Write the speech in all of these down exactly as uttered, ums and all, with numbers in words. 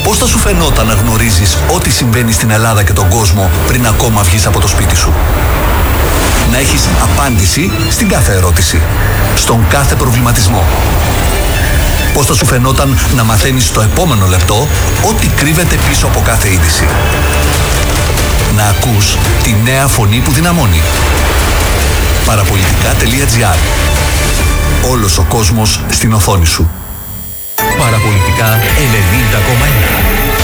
Πώς θα σου φαινόταν να γνωρίζεις ό,τι συμβαίνει στην Ελλάδα και τον κόσμο πριν ακόμα βγεις από το σπίτι σου? Να έχεις απάντηση στην κάθε ερώτηση, στον κάθε προβληματισμό. Πώς θα σου φαινόταν να μαθαίνεις στο επόμενο λεπτό ό,τι κρύβεται πίσω από κάθε είδηση? Να ακούς τη νέα φωνή που δυναμώνει. Παραπολιτικά.gr. Όλος ο κόσμος στην οθόνη σου. Παραπολιτικά ενενήντα κόμμα ένα.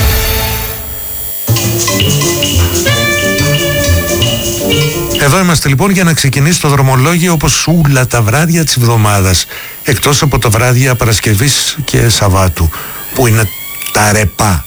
Εδώ είμαστε λοιπόν για να ξεκινήσει το δρομολόγιο όπως όλα τα βράδια της εβδομάδας, εκτός από τα βράδια Παρασκευής και Σαββάτου που είναι τα ρεπά.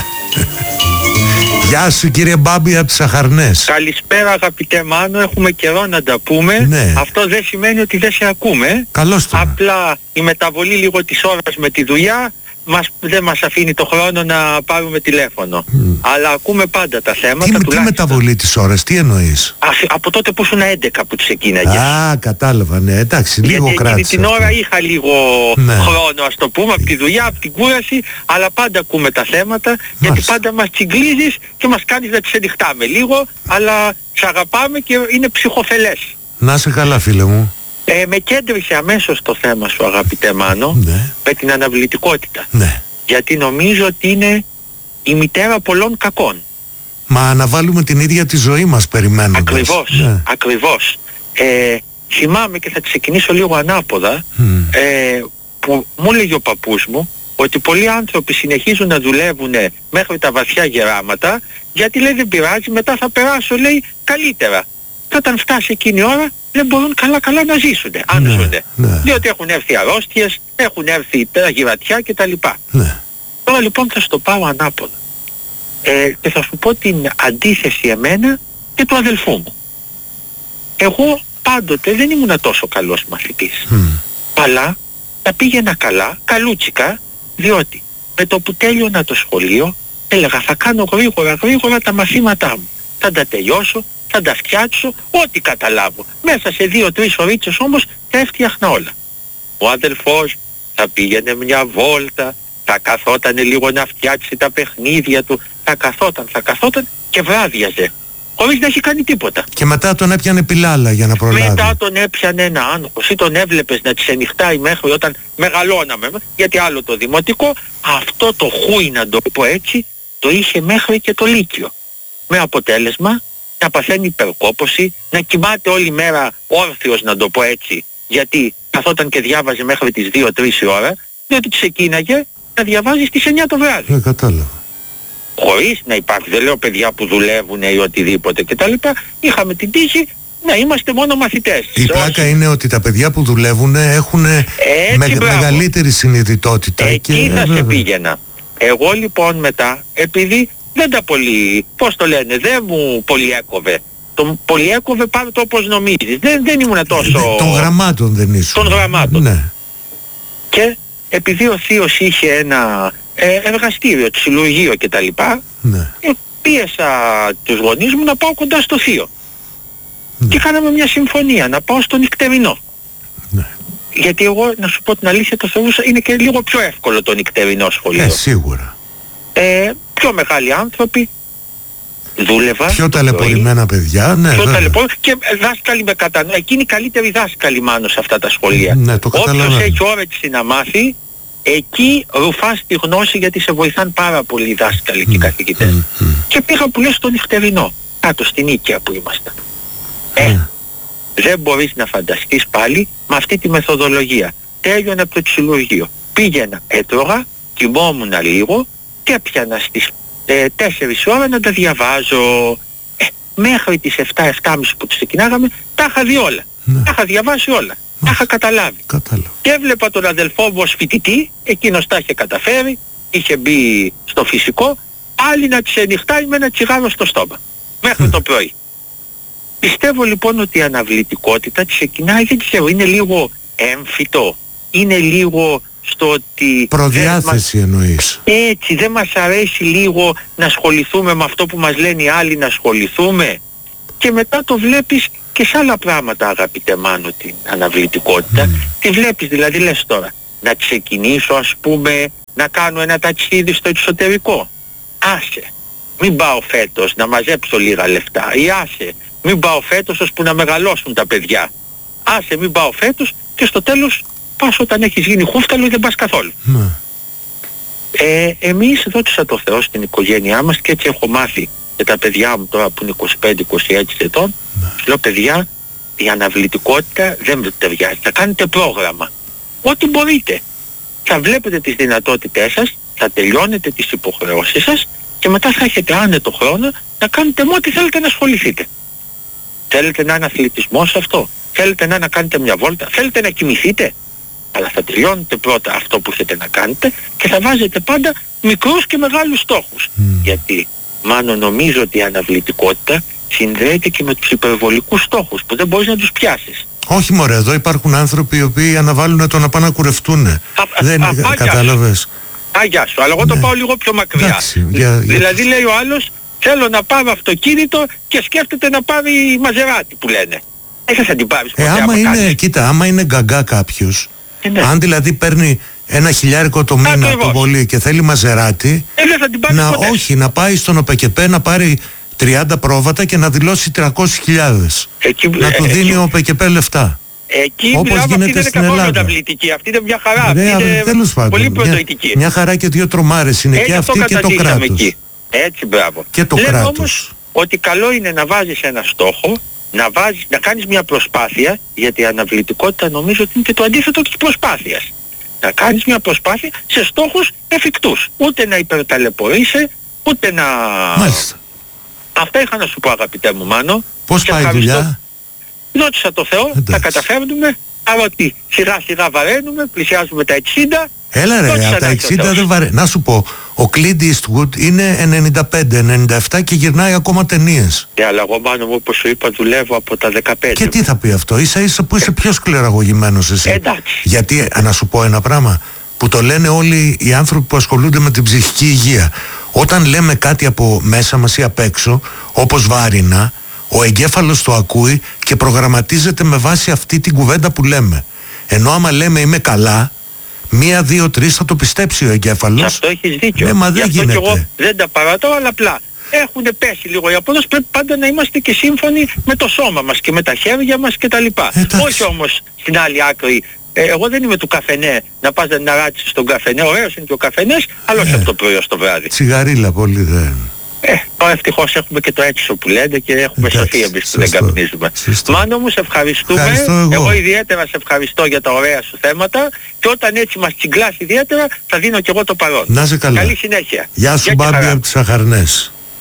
Γεια σου κύριε Μπάμπη από τις Αχαρνές. Καλησπέρα αγαπητέ Μάνο, έχουμε καιρό να τα πούμε. Ναι. Αυτό δεν σημαίνει ότι δεν σε ακούμε. Καλώς το. Απλά η μεταβολή λίγο της ώρας με τη δουλειά μας, δεν μας αφήνει το χρόνο να πάρουμε τηλέφωνο. Mm. Αλλά ακούμε πάντα τα θέματα. Τι, τι μεταβολή της ώρας, τι εννοείς? Α, από τότε που ήσουν έντεκα που ξεκίναγες. Α, κατάλαβα, ναι, εντάξει, λίγο γιατί κράτησε. Γιατί την αυτό. ώρα είχα λίγο ναι. χρόνο, ας το πούμε, από τη δουλειά, από την κούραση, αλλά πάντα ακούμε τα θέματα, Μάλιστα. γιατί πάντα μας τσιγκλίζεις και μας κάνεις να τις ενυχτάμε λίγο, αλλά σ' αγαπάμε και είναι ψυχοφελές. Να είσαι καλά φίλε μου. Ε, με κέντρισε αμέσως το θέμα σου αγαπητέ Μάνο, ναι. με την αναβλητικότητα. Ναι. Γιατί νομίζω ότι είναι η μητέρα πολλών κακών. Μα αναβάλουμε την ίδια τη ζωή μας περιμένοντας. Ακριβώς, ναι. ακριβώς. Ε, θυμάμαι και θα ξεκινήσω λίγο ανάποδα, mm. ε, που μου έλεγε ο παππούς μου ότι πολλοί άνθρωποι συνεχίζουν να δουλεύουν μέχρι τα βαθιά γεράματα, γιατί λέει δεν πειράζει, μετά θα περάσω λέει καλύτερα. Και όταν φτάσει εκείνη η ώρα δεν μπορούν καλά καλά να ζήσουν, αν ναι, ζουν. Ναι. Διότι έχουν έρθει αρρώστιες, έχουν έρθει τραγυρατιά κτλ. Ναι. Τώρα λοιπόν θα στο πάω ανάποδα. Ε, και θα σου πω την αντίθεση εμένα και του αδελφού μου. Εγώ πάντοτε δεν ήμουν τόσο καλός μαθητής. Mm. Αλλά τα πήγαινα καλά, καλούτσικα, διότι με το που τέλειωνα το σχολείο έλεγα θα κάνω γρήγορα γρήγορα τα μαθήματά μου. Θα τα τελειώσω, θα τα φτιάξω, ό,τι καταλάβω. Μέσα σε δύο-τρεις ωρίτσες όμως τα έφτιαχνα όλα. Ο αδελφός θα πήγαινε μια βόλτα, θα καθότανε λίγο να φτιάξει τα παιχνίδια του, θα καθόταν, θα καθόταν και βράδιαζε, χωρίς να έχει κάνει τίποτα. Και μετά τον έπιανε πιλάλα για να προλάβει. Μετά τον έπιανε ένα άγχος ή τον έβλεπες να ξενυχτάει μέχρι όταν μεγαλώναμε, γιατί άλλο το δημοτικό, αυτό το χούι να το πω έτσι, το είχε μέχρι και το λύκειο. Με αποτέλεσμα να παθαίνει υπερκόπωση, να κοιμάται όλη μέρα όρθιος να το πω έτσι, γιατί καθόταν και διάβαζε μέχρι τις δύο τρεις η ώρα, διότι ξεκίναγε να διαβάζει στις εννιά το βράδυ. Ε, κατάλαβα. Χωρίς να υπάρχει, δεν λέω παιδιά που δουλεύουν ή οτιδήποτε κτλ. Είχαμε την τύχη να είμαστε μόνο μαθητές. Η πλάκα όσοι... είναι ότι τα παιδιά που δουλεύουν έχουν με, μεγαλύτερη συνειδητότητα. Εκεί και... θα ε, σε βέβαια. πήγαινα. Εγώ λοιπόν μετά, επειδή δεν τα πολύ, πώς το λένε, δεν μου πολυέκοβε. Τον πολυέκοβε πάρε το όπως νομίζεις. Δεν, δεν ήμουν τόσο... Των γραμμάτων δεν ήσουν. Των γραμμάτων. Ναι. Και επειδή ο θείος είχε ένα ε, εργαστήριο, ξυλουργείο κτλ. Ναι. Ε, πίεσα τους γονείς μου να πάω κοντά στο θείο. Ναι. Και κάναμε μια συμφωνία να πάω στο νυχτερινό. Ναι. Γιατί εγώ να σου πω την αλήθεια το θεωρούσα είναι και λίγο πιο εύκολο το νυχτερινό σχολείο. Ε, σίγουρα. Ε, πιο μεγάλοι άνθρωποι, δούλευα. Πιο ταλαιπωρημένα παιδιά, ναι. Πιο ταλαιπωρημένα και δάσκαλοι με κατανοώ. Εκείνοι οι καλύτεροι δάσκαλοι μάνο σε αυτά τα σχολεία. Ναι, το καταλαβαίνω. Όποιος έχει όρεξη να μάθει, εκεί ρουφάς τη γνώση γιατί σε βοηθάν πάρα πολύ οι δάσκαλοι mm, και οι καθηγητές. Mm, mm. Και πήγα που λες στο νυχτερινό, κάτω στην Οίκαια που ήμασταν. Mm. Ε, δεν μπορείς να φανταστείς πάλι με αυτή τη μεθοδολογία. Τέλειωνα από το ξυλουργείο. Πήγαινα, έτρωγα, κοιμόμουν λίγο και έπιανα στις ε, τέσσερις ώρα να τα διαβάζω. Ε, μέχρι τις επτά επτά και μισή που ξεκινάγαμε, τα είχα δει όλα. Ναι. Τα είχα διαβάσει όλα. Μάλιστα. Τα είχα καταλάβει. Κατάλαβα. Και έβλεπα τον αδελφό μου ως φοιτητή, εκείνος τα είχε καταφέρει, είχε μπει στο φυσικό, άλλη να ξενυχτάει με ένα τσιγάρο στο στόμα. Μέχρι mm. το πρωί. Πιστεύω λοιπόν ότι η αναβλητικότητα ξεκινάει, δεν ξέρω, είναι λίγο έμφυτο, είναι λίγο στο ότι... Προδιάθεση μας... εννοείς. Έτσι, δεν μας αρέσει λίγο να ασχοληθούμε με αυτό που μας λένε οι άλλοι να ασχοληθούμε. Και μετά το βλέπεις και σε άλλα πράγματα αγαπητέ Μάνο την αναβλητικότητα. Mm. Τη βλέπεις δηλαδή λες τώρα, να ξεκινήσω ας πούμε να κάνω ένα ταξίδι στο εξωτερικό. Άσε, μην πάω φέτος να μαζέψω λίγα λεφτά. Ή άσε, μην πάω φέτος ώσπου να μεγαλώσουν τα παιδιά. Άσε, μην πάω φέτος, και στο τέλος πας όταν έχεις γίνει χούφταλο ή δεν πας καθόλου. Ναι. Ε, εμείς, δόξα τω Θεώ, στην οικογένειά μας, και έτσι έχω μάθει και τα παιδιά μου τώρα που είναι είκοσι πέντε είκοσι έξι ετών, Ναι. λέω παιδιά, η αναβλητικότητα δεν ταιριάζει. Θα κάνετε πρόγραμμα. Ό,τι μπορείτε. Θα βλέπετε τις δυνατότητές σας, θα τελειώνετε τις υποχρεώσεις σας και μετά θα έχετε άνετο χρόνο να κάνετε με ό,τι θέλετε να ασχοληθείτε. Θέλετε να είναι αθλητισμός αυτό, θέλετε να, να κάνετε μια βόλτα, θέλετε να κοιμηθείτε, αλλά θα τελειώνετε πρώτα αυτό που έχετε να κάνετε και θα βάζετε πάντα μικρούς και μεγάλους στόχους. Mm. Γιατί μάλλον νομίζω ότι η αναβλητικότητα συνδέεται και με τους υπερβολικούς στόχους που δεν μπορείς να τους πιάσεις. Όχι μωρέ, εδώ υπάρχουν άνθρωποι οι οποίοι αναβάλουν το να πάνε να κουρευτούν. Δεν α, α, κατάλαβες. Α, γεια σου, αλλά εγώ Ναι. το πάω λίγο πιο μακριά. Εντάξει, για- για- Δηλαδή λέει ο άλλος, θέλω να πάρω αυτοκίνητο και σκέφτεται να πάρει μαζεράτη που λένε. Δεν θα την πάρεις Ε, ποτέ άμα άμα είναι, κάνεις. κοίτα, άμα είναι γκαγκά κάποιος, Ε, ναι. αν δηλαδή παίρνει ένα χιλιάρικο το μήνα Ακριβώς. το πολύ και θέλει μαζεράτη, Ε, δεν θα την πάρεις να, ποτέ. όχι, να πάει στον ΟΠΕΚΕΠΕ να πάρει τριάντα πρόβατα και να δηλώσει τριακόσιες χιλιάδες. Εκεί, Να του ε, δίνει εκεί- ο ΟΠΕΚΕΠΕ λεφτά. Εκεί όπως μιλάμε, αυτή γίνεται δεν είναι στην καθόλου Ελλάδα. αναβλητική, αυτή είναι μια χαρά, Ρε, αυτή είναι τέλος πάντων, πολύ μια, προνοητική. μια χαρά και δύο τρομάρες είναι Έτσι και αυτό αυτή και το καταντήσαμε κράτος. εκεί. Έτσι, μπράβο. Και το Λέμε κράτος. όμως ότι καλό είναι να βάζεις ένα στόχο, να, βάζεις, να κάνεις μια προσπάθεια, γιατί η αναβλητικότητα νομίζω ότι είναι και το αντίθετο της προσπάθειας. Να κάνεις μια προσπάθεια σε στόχους εφικτούς. Ούτε να υπερταλαιπωρείσαι, ούτε να... Μάλιστα. Αυτά είχα να σου πω, αγαπητέ μου Μάνο. Πώς Και πάει η ευχαριστώ. δουλειά? Δόξα τω Θεώ, Εντάξει. τα καταφέρνουμε. Άρα ότι σιγά σιγά βαραίνουμε, πλησιάζουμε τα εξήντα. Έλα ρε, Δόξα από τα τω Θεώ. εξήντα δεν βαρέ. Να σου πω, ο Clint Eastwood είναι ενενήντα πέντε ενενήντα επτά και γυρνάει ακόμα ταινίες. Ε, αλλά εγώ Μάνο μου, όπως σου είπα, δουλεύω από τα δεκαπέντε. Και τι θα πει αυτό, ίσα ίσα που είσαι πιο σκληραγωγημένος εσύ. Εντάξει. Γιατί, να σου πω ένα πράγμα, που το λένε όλοι οι άνθρωποι που ασχολούνται με την ψυχική υγεία. Όταν λέμε κάτι από μέσα μας ή απ' έξω, όπως βάρινα, ο εγκέφαλος το ακούει και προγραμματίζεται με βάση αυτή την κουβέντα που λέμε. Ενώ άμα λέμε είμαι καλά, μία, δύο, τρεις θα το πιστέψει ο εγκέφαλος. Σε αυτό έχεις δίκιο. Ναι, μα δεν Γι' αυτό γίνεται. και εγώ δεν τα παρατώ, αλλά απλά έχουν πέσει λίγο οι απόδοσεις. Πρέπει πάντα να είμαστε και σύμφωνοι με το σώμα μας και με τα χέρια μας κτλ. Εντάξει. Όχι όμως στην άλλη άκρη. Ε, εγώ δεν είμαι του καφενέ να πας να ράτσεις στον καφενέ. Ωραίος είναι και ο καφενές, αλλά όχι Ε. από το πρωί ως το βράδυ. Τσιγαρίλα πολύ δεν. Ε, τώρα ευτυχώς έχουμε και το έξω που λένε και έχουμε Εντάξει, σωθεί εμείς που δεν σωστό, καπνίζουμε. σωστό. Μάνο μου, σε ευχαριστούμε. Ευχαριστώ εγώ. ιδιαίτερα σε ευχαριστώ για τα ωραία σου θέματα και όταν έτσι μας τσιγκλάς ιδιαίτερα θα δίνω και εγώ το παρόν. Να είσαι καλά. Καλή συνέχεια. Γεια σου και Μπάμπη χαρά. από τις Αχαρνές.